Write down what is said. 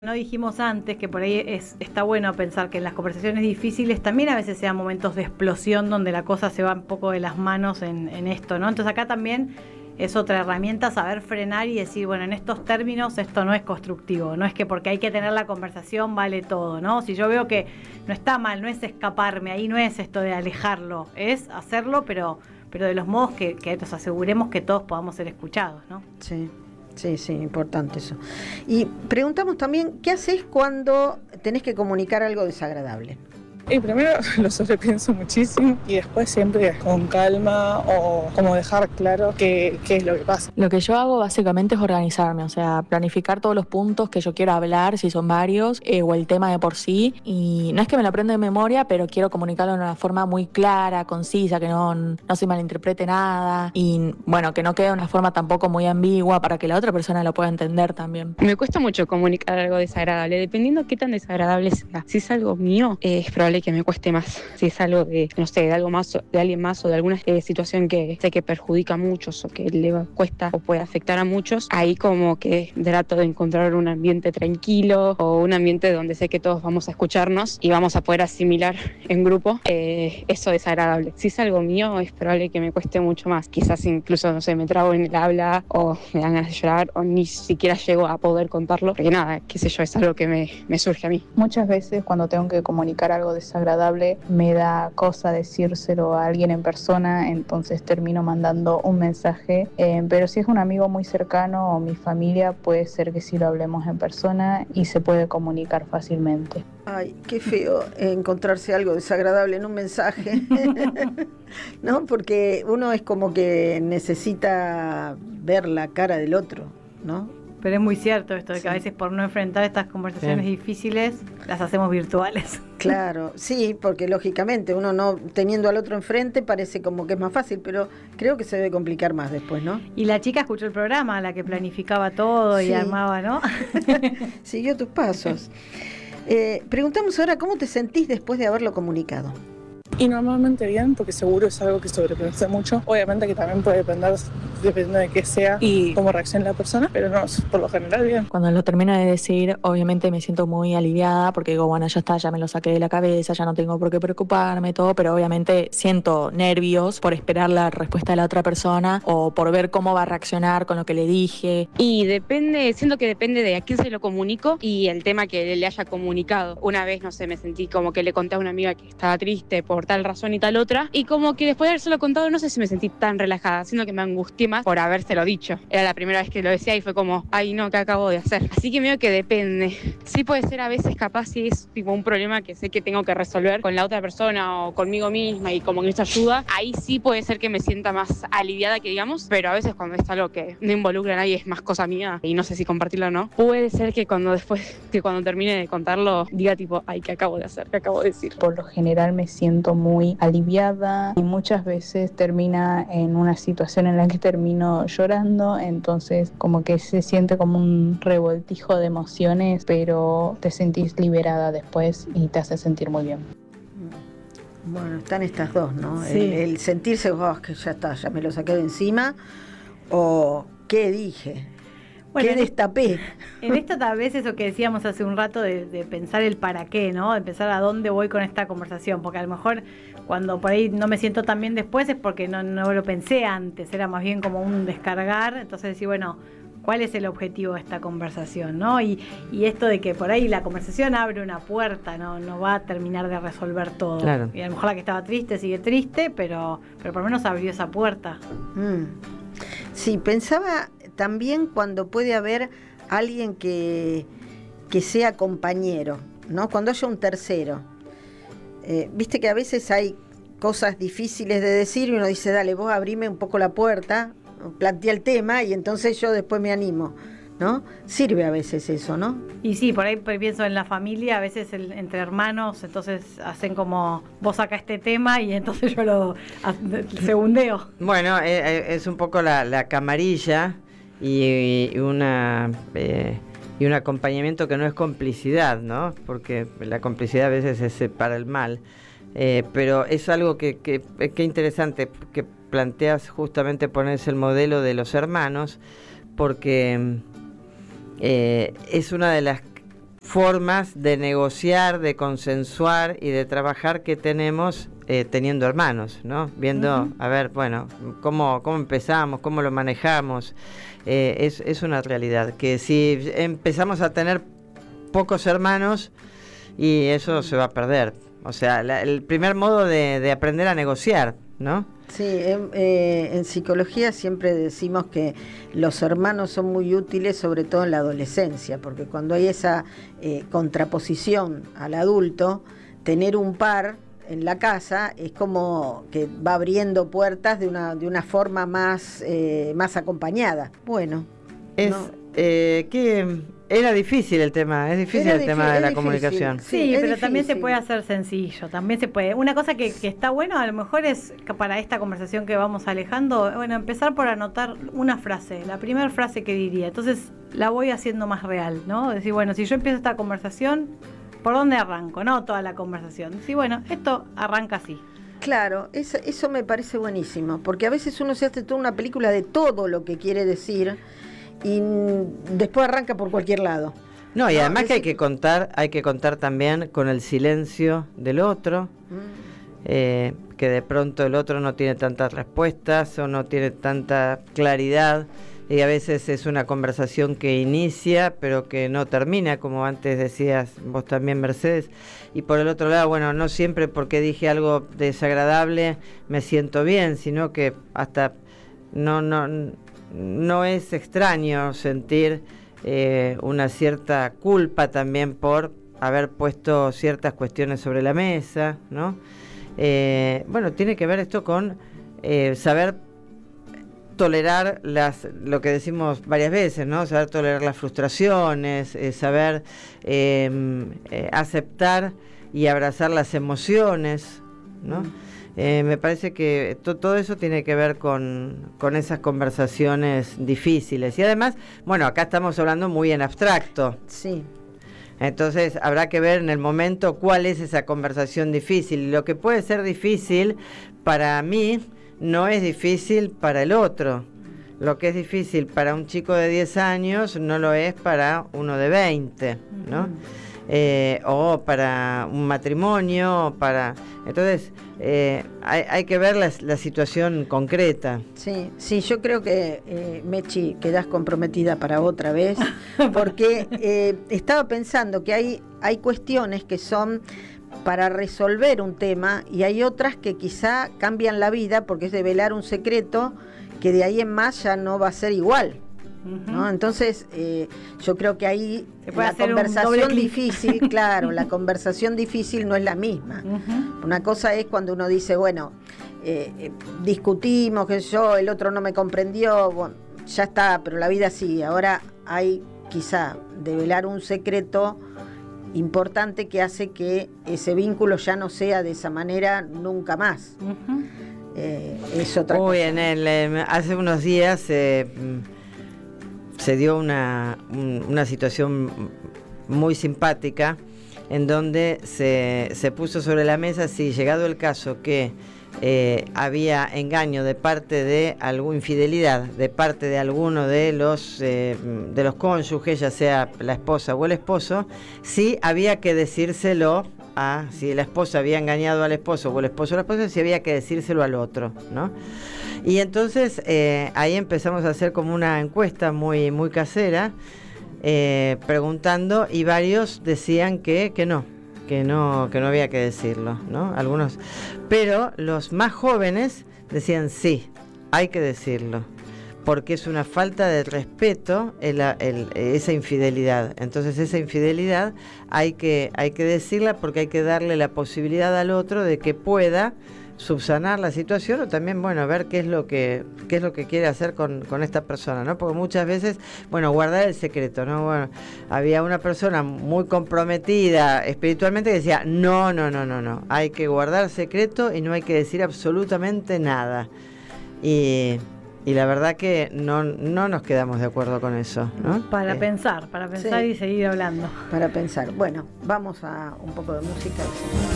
No dijimos antes que por ahí está bueno pensar que en las conversaciones difíciles también a veces sean momentos de explosión donde la cosa se va un poco de las manos en esto, ¿no? Entonces acá también es otra herramienta saber frenar y decir, bueno, en estos términos esto no es constructivo, no es que porque hay que tener la conversación vale todo, ¿no? Si yo veo que no está mal, no es escaparme, ahí no es esto de alejarlo, es hacerlo, pero de los modos que nos aseguremos que todos podamos ser escuchados, ¿no? Sí. Sí, importante eso. Y preguntamos también, ¿qué haces cuando tenés que comunicar algo desagradable? Y primero lo sobrepienso muchísimo y después siempre con calma o como dejar claro qué es lo que pasa. Lo que yo hago básicamente es organizarme, o sea, planificar todos los puntos que yo quiero hablar, si son varios, o el tema de por sí. Y no es que me lo aprenda de memoria, pero quiero comunicarlo de una forma muy clara, concisa, que no se malinterprete nada. Y bueno, que no quede de una forma tampoco muy ambigua para que la otra persona lo pueda entender también. Me cuesta mucho comunicar algo desagradable, dependiendo qué tan desagradable sea. Si es algo mío, es probable que me cueste más. Si es algo de, no sé, de algo más, de alguien más o de alguna situación que sé que perjudica a muchos o que le cuesta o puede afectar a muchos, ahí como que trato de encontrar un ambiente tranquilo o un ambiente donde sé que todos vamos a escucharnos y vamos a poder asimilar en grupo eso desagradable. Si es algo mío, es probable que me cueste mucho más. Quizás incluso, no sé, me trabo en el habla o me dan ganas de llorar o ni siquiera llego a poder contarlo, porque nada, qué sé yo, es algo que me surge a mí. Muchas veces cuando tengo que comunicar algo desagradable me da cosa decírselo a alguien en persona, entonces termino mandando un mensaje, pero si es un amigo muy cercano o mi familia, puede ser que sí lo hablemos en persona y se puede comunicar fácilmente. Ay, qué feo encontrarse algo desagradable en un mensaje, ¿no? Porque uno es como que necesita ver la cara del otro, ¿no? Pero es muy cierto esto de que a veces por no enfrentar estas conversaciones difíciles las hacemos virtuales. Claro, sí, porque lógicamente uno no teniendo al otro enfrente parece como que es más fácil, pero creo que se debe complicar más después, ¿no? Y la chica escuchó el programa, la que planificaba todo y armaba, ¿no? Siguió tus pasos. Preguntamos ahora, ¿cómo te sentís después de haberlo comunicado? Y normalmente bien, porque seguro es algo que sobrepensé mucho. Obviamente que también puede depender dependiendo de qué sea y cómo reaccione la persona, pero no, por lo general bien. Cuando lo termino de decir, obviamente me siento muy aliviada porque digo, bueno, ya está, ya me lo saqué de la cabeza, ya no tengo por qué preocuparme, todo, pero obviamente siento nervios por esperar la respuesta de la otra persona o por ver cómo va a reaccionar con lo que le dije. Y siento que depende de a quién se lo comunico y el tema que le haya comunicado. Una vez, no sé, me sentí como que le conté a una amiga que estaba triste por tal razón y tal otra, y como que después de habérselo contado, no sé si me sentí tan relajada, sino que me angustié más por habérselo dicho. Era la primera vez que lo decía y fue como, ay no, ¿qué acabo de hacer? Así que medio que depende. Sí puede ser a veces capaz si es tipo un problema que sé que tengo que resolver con la otra persona o conmigo misma y como que necesito ayuda, ahí sí puede ser que me sienta más aliviada que digamos, pero a veces cuando es algo que no involucra a nadie, es más cosa mía y no sé si compartirlo o no, puede ser que cuando termine de contarlo diga tipo, ay, ¿qué acabo de hacer? ¿Qué acabo de decir? Por lo general me siento muy aliviada y muchas veces termina en una situación en la que termino llorando, entonces como que se siente como un revoltijo de emociones, pero te sentís liberada después y te hace sentir muy bien. Bueno, están estas dos, ¿no? Sí. El sentirse, que ya está, ya me lo saqué de encima, o ¿qué dije? Bueno, ¿Qué destapé? En esto tal vez eso que decíamos hace un rato de pensar el para qué, ¿no? De pensar a dónde voy con esta conversación, porque a lo mejor cuando por ahí no me siento tan bien después es porque no lo pensé antes, era más bien como un descargar, entonces decir, bueno, ¿cuál es el objetivo de esta conversación, no? Y esto de que por ahí la conversación abre una puerta, no va a terminar de resolver todo. Claro. Y a lo mejor la que estaba triste sigue triste, pero por lo menos abrió esa puerta. Sí, pensaba también cuando puede haber alguien que sea compañero, ¿no? Cuando haya un tercero. Viste que a veces hay cosas difíciles de decir y uno dice, dale, vos abrime un poco la puerta, plantea el tema y entonces yo después me animo, ¿no? Sirve a veces eso, ¿no? Y sí, por ahí pienso en la familia, a veces entre hermanos, entonces hacen como, vos saca este tema y entonces yo lo segundeo. Bueno, es un poco la camarilla y un acompañamiento que no es complicidad, ¿no? Porque la complicidad a veces es para el mal. Pero es algo que interesante que planteas, justamente ponerse el modelo de los hermanos, porque es una de las formas de negociar, de consensuar y de trabajar que tenemos teniendo hermanos, ¿no? Viendo, a ver, bueno, cómo empezamos, cómo lo manejamos. Es una realidad que si empezamos a tener pocos hermanos, y eso se va a perder. O sea, el primer modo de aprender a negociar, ¿no? Sí, en psicología siempre decimos que los hermanos son muy útiles, sobre todo en la adolescencia, porque cuando hay esa contraposición al adulto, tener un par en la casa es como que va abriendo puertas de una forma más acompañada. Bueno, que era difícil el tema, es difícil el tema de la comunicación. Sí, pero también se puede hacer sencillo, también se puede. Una cosa que está bueno, a lo mejor es que para esta conversación que vamos alejando, bueno, empezar por anotar una frase, la primera frase que diría. Entonces la voy haciendo más real, ¿no? Decir, bueno, si yo empiezo esta conversación, ¿por dónde arranco? No toda la conversación. Decir, bueno, esto arranca así. Claro, eso me parece buenísimo, porque a veces uno se hace toda una película de todo lo que quiere decir y después arranca por cualquier lado. No, y además que hay que contar también con el silencio del otro, que de pronto el otro no tiene tantas respuestas o no tiene tanta claridad, y a veces es una conversación que inicia pero que no termina, como antes decías vos también, Mercedes. Y por el otro lado, bueno, no siempre porque dije algo desagradable me siento bien, sino que hasta no es extraño sentir una cierta culpa también por haber puesto ciertas cuestiones sobre la mesa, ¿no? Bueno, tiene que ver esto con saber tolerar lo que decimos varias veces, ¿no? Saber tolerar las frustraciones, saber aceptar y abrazar las emociones, ¿no? Me parece que todo eso tiene que ver con esas conversaciones difíciles. Y además, bueno, acá estamos hablando muy en abstracto. Sí. Entonces habrá que ver en el momento cuál es esa conversación difícil. Lo que puede ser difícil para mí no es difícil para el otro. Lo que es difícil para un chico de 10 años no lo es para uno de 20, ¿no? O para un matrimonio, entonces hay que ver la situación concreta. Sí, yo creo que Mechi, quedás comprometida para otra vez, porque estaba pensando que hay cuestiones que son para resolver un tema y hay otras que quizá cambian la vida porque es develar un secreto que de ahí en más ya no va a ser igual. ¿No? Entonces yo creo que ahí la conversación difícil, claro, la conversación difícil no es la misma. Una cosa es cuando uno dice, bueno, discutimos, que el otro no me comprendió, bueno, ya está, pero la vida sigue. Ahora hay quizá develar un secreto importante que hace que ese vínculo ya no sea de esa manera nunca más. Es otra cosa. Hace unos días se dio una situación muy simpática en donde se puso sobre la mesa si, llegado el caso que había engaño de parte de alguna infidelidad de parte de alguno de los cónyuges, ya sea la esposa o el esposo, si había que decírselo si la esposa había engañado al esposo o el esposo a la esposa, si había que decírselo al otro, ¿no? Y entonces ahí empezamos a hacer como una encuesta muy, muy casera, preguntando, y varios decían que no había que decirlo, ¿no? Algunos, pero los más jóvenes decían sí, hay que decirlo, porque es una falta de respeto esa infidelidad. Entonces esa infidelidad hay que decirla, porque hay que darle la posibilidad al otro de que pueda subsanar la situación, o también, bueno, ver qué es lo que quiere hacer con esta persona, ¿no? Porque muchas veces, bueno, guardar el secreto, ¿no? Bueno, había una persona muy comprometida espiritualmente que decía, no, hay que guardar secreto y no hay que decir absolutamente nada. Y la verdad que no nos quedamos de acuerdo con eso, ¿no? Para pensar sí. Y seguir hablando. Para pensar. Bueno, vamos a un poco de música.